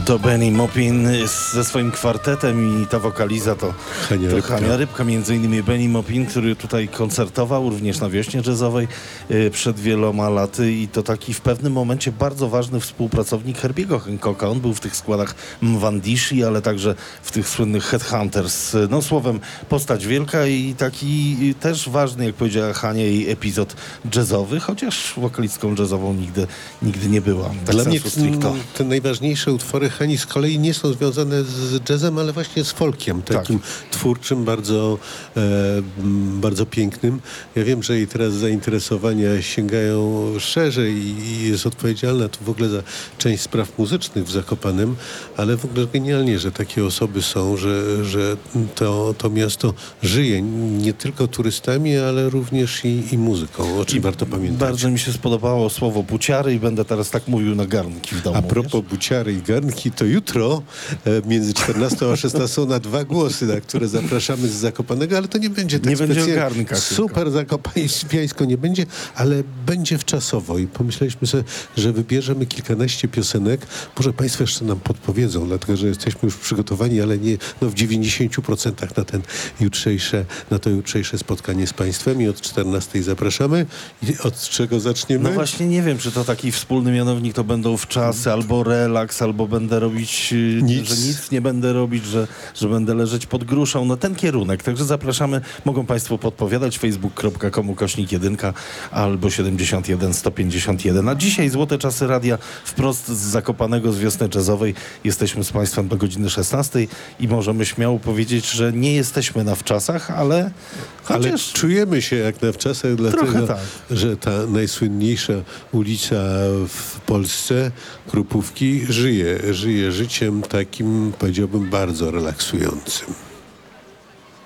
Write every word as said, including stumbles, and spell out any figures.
To Benny Maupin ze swoim kwartetem i ta wokaliza to Hania to Rybka. Hania Rybka, między innymi Benny Maupin, który tutaj koncertował również na Wiośnie Jazzowej y, przed wieloma laty i to taki w pewnym momencie bardzo ważny współpracownik Herbiego Hancocka. On był w tych składach Mwandishi, ale także w tych słynnych Headhunters. No słowem, postać wielka i taki y, też ważny, jak powiedziała Hania, jej epizod jazzowy, chociaż wokalistką jazzową nigdy, nigdy nie była. Tak Dla mnie sensu stricto. t- te najważniejsze utwory Hani z kolei nie są związane z jazzem, ale właśnie z folkiem, takim Tak. twórczym, bardzo, e, m, bardzo pięknym. Ja wiem, że jej teraz zainteresowania sięgają szerzej i, i jest odpowiedzialna tu w ogóle za część spraw muzycznych w Zakopanem, ale w ogóle genialnie, że takie osoby są, że, że to, to miasto żyje nie tylko turystami, ale również i, i muzyką, o czym I warto pamiętać. Bardzo mi się spodobało słowo buciary i będę teraz tak mówił na garnki w domu. A propos wiesz? buciary i garnki, to jutro e, między czternastą a szesnastą na dwa głosy, na które zapraszamy z Zakopanego, ale to nie będzie tak Nie będzie o specjalnie garnkach super zakopańsko nie będzie, ale będzie wczasowo i pomyśleliśmy sobie, że wybierzemy kilkanaście piosenek. Może Państwo jeszcze nam podpowiedzą, dlatego że jesteśmy już przygotowani, ale nie no, w dziewięćdziesięciu procentach na ten jutrzejsze, na to jutrzejsze spotkanie z Państwem i od czternastej zapraszamy. I od czego zaczniemy? No właśnie nie wiem, czy to taki wspólny mianownik to będą wczasy, albo relaks, albo będę robić, y, Nic. że nic nie będę robić, że, że będę leżeć pod gruszą. No ten kierunek. Także zapraszamy. Mogą Państwo podpowiadać facebook kropka com ukośnik jedynka albo siedemdziesiąt jeden sto pięćdziesiąt jeden. A dzisiaj Złote Czasy Radia wprost z Zakopanego, z Wiosny Jazzowej. Jesteśmy z Państwem do godziny szesnastej i możemy śmiało powiedzieć, że nie jesteśmy na wczasach, ale Ale chociaż czujemy się jak na wczasach, dlatego Trochę tak. że ta najsłynniejsza ulica w Polsce, Krupówki, żyje. Żyje życiem takim, powiedziałbym, bardzo relaksującym.